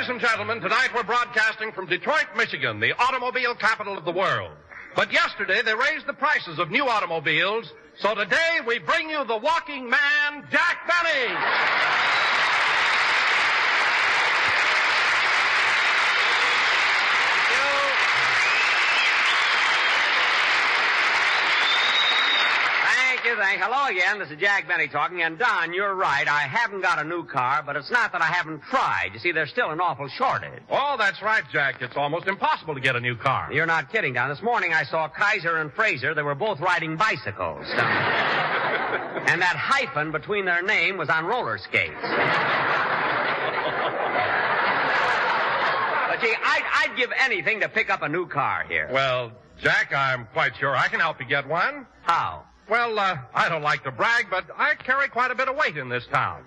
Ladies and gentlemen, tonight we're broadcasting from Detroit, Michigan, the automobile capital of the world. But yesterday they raised the prices of new automobiles, so today we bring you the walking man, Jack Benny. Thank you. Hello again. This is Jack Benny talking. And, Don, you're right. I haven't got a new car, but it's not that I haven't tried. You see, there's still an awful shortage. Oh, that's right, Jack. It's almost impossible to get a new car. You're not kidding, Don. This morning I saw Kaiser and Fraser. They were both riding bicycles. And that hyphen between their name was on roller skates. But, gee, I'd give anything to pick up a new car here. Well, Jack, I'm quite sure I can help you get one. How? Well, I don't like to brag, but I carry quite a bit of weight in this town.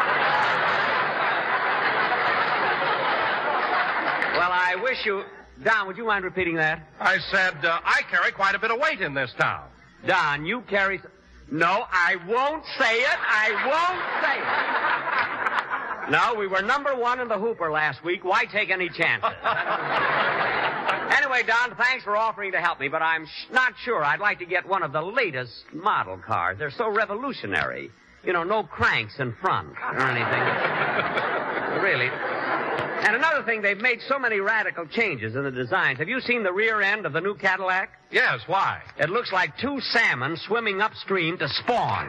Well, I wish you... Don, would you mind repeating that? I said, I carry quite a bit of weight in this town. Don, you carry... No, I won't say it. I won't say it. No, we were number one in the Hooper last week. Why take any chances? Anyway, Don, thanks for offering to help me, but I'm not sure I'd like to get one of the latest model cars. They're so revolutionary. You know, no cranks in front or anything. Really. And another thing, they've made so many radical changes in the designs. Have you seen the rear end of the new Cadillac? Yes, why? It looks like two salmon swimming upstream to spawn.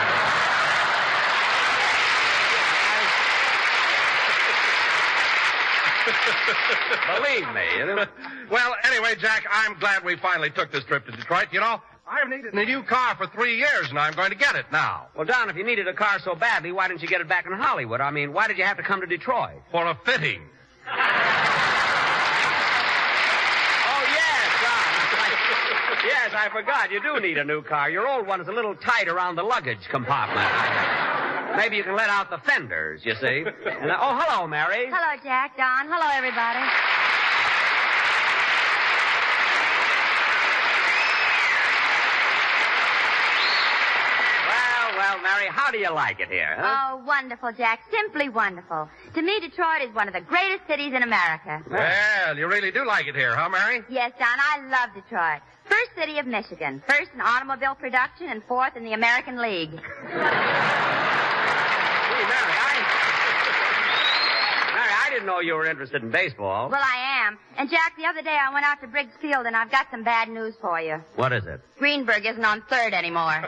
Believe me. Well, anyway, Jack, I'm glad we finally took this trip to Detroit. You know, I've needed a new car for 3 years, and I'm going to get it now. Well, Don, if you needed a car so badly, why didn't you get it back in Hollywood? I mean, why did you have to come to Detroit? For a fitting. Oh, yes, Don. Yes, I forgot. You do need a new car. Your old one is a little tight around the luggage compartment. Maybe you can let out the fenders, you see. And, oh, hello, Mary. Hello, Jack, Don. Hello, everybody. Well, Mary, how do you like it here, huh? Oh, wonderful, Jack. Simply wonderful. To me, Detroit is one of the greatest cities in America. Well, you really do like it here, huh, Mary? Yes, Don, I love Detroit. First city of Michigan. First in automobile production and fourth in the American League. Mary, I didn't know you were interested in baseball. Well, I am. And, Jack, the other day I went out to Briggs Field, and I've got some bad news for you. What is it? Greenberg isn't on third anymore.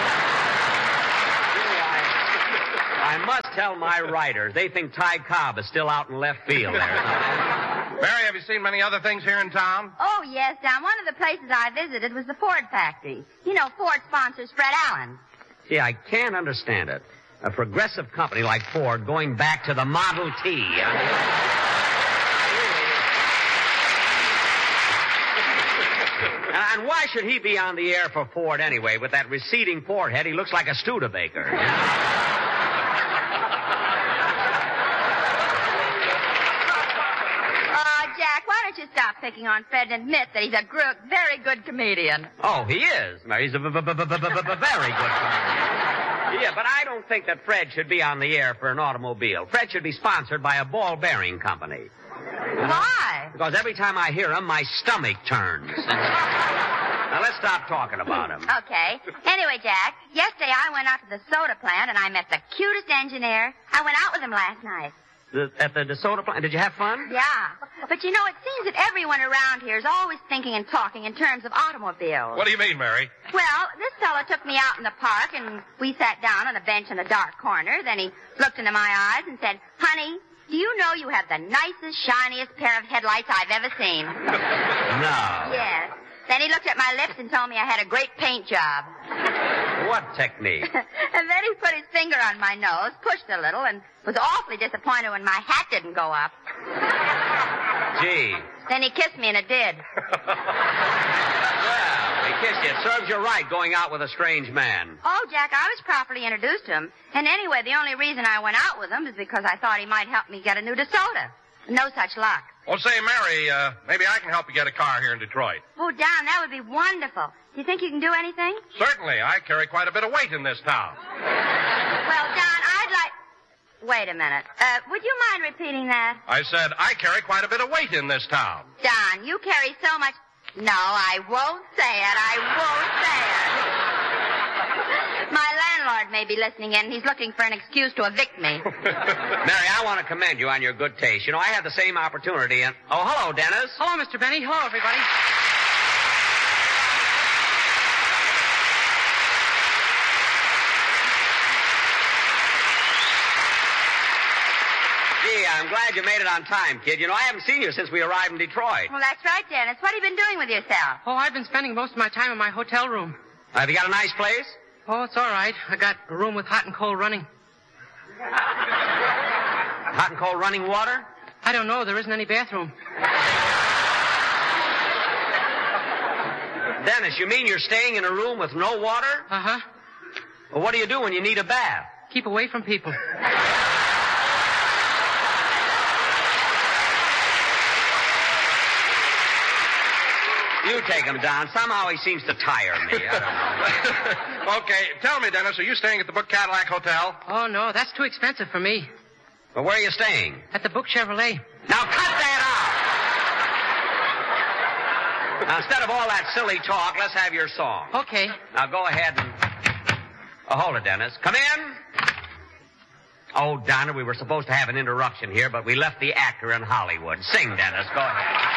I must tell my writers. They think Ty Cobb is still out in left field there. Mary, have you seen many other things here in town? Oh, yes, Don. One of the places I visited was the Ford factory. You know, Ford sponsors Fred Allen. See, I can't understand it. A progressive company like Ford going back to the Model T. And why should he be on the air for Ford anyway? With that receding forehead, he looks like a Studebaker. Jack, why don't you stop picking on Fred and admit that he's a very good comedian? Oh, he is. He's a very good comedian. Yeah, but I don't think that Fred should be on the air for an automobile. Fred should be sponsored by a ball bearing company. Why? Because every time I hear him, my stomach turns. Now, let's stop talking about him. Okay. Anyway, Jack, yesterday I went out to the soda plant and I met the cutest engineer. I went out with him last night. At the soda plant? Did you have fun? Yeah. But, you know, it seems that everyone around here is always thinking and talking in terms of automobiles. What do you mean, Mary? Well, this fellow took me out in the park, and we sat down on a bench in a dark corner. Then he looked into my eyes and said, "Honey, do you know you have the nicest, shiniest pair of headlights I've ever seen?" No. Yes. Then he looked at my lips and told me I had a great paint job. What technique? And then he put his finger on my nose, pushed a little, and was awfully disappointed when my hat didn't go up. Gee. Then he kissed me, and it did. Well, he kissed you. It serves you right going out with a strange man. Oh, Jack, I was properly introduced to him. And anyway, the only reason I went out with him is because I thought he might help me get a new DeSoto. No such luck. Well, say, Mary, maybe I can help you get a car here in Detroit. Oh, Don, that would be wonderful. Do you think you can do anything? Certainly. I carry quite a bit of weight in this town. Well, Don, I'd like... wait a minute. Would you mind repeating that? I said, I carry quite a bit of weight in this town. Don, you carry so much... No, I won't say it. I won't say it. My landlord may be listening in. He's looking for an excuse to evict me. Mary, I want to commend you on your good taste. You know, I had the same opportunity and... Oh, hello, Dennis. Hello, Mr. Benny. Hello, everybody. Gee, I'm glad you made it on time, kid. You know, I haven't seen you since we arrived in Detroit. Well, that's right, Dennis. What have you been doing with yourself? Oh, I've been spending most of my time in my hotel room. Have you got a nice place? Oh, it's all right. I got a room with hot and cold running. Hot and cold running water? I don't know. There isn't any bathroom. Dennis, you mean you're staying in a room with no water? Uh-huh. Well, what do you do when you need a bath? Keep away from people. You take him, Don. Somehow he seems to tire me. I don't know. Okay, tell me, Dennis, are you staying at the Book Cadillac Hotel? Oh, no. That's too expensive for me. Well, where are you staying? At the Book Chevrolet. Now cut that out! Now, instead of all that silly talk, let's have your song. Okay. Now, go ahead and... Oh, hold it, Dennis. Come in. Oh, Donna, we were supposed to have an interruption here, but we left the actor in Hollywood. Sing, Dennis. Go ahead.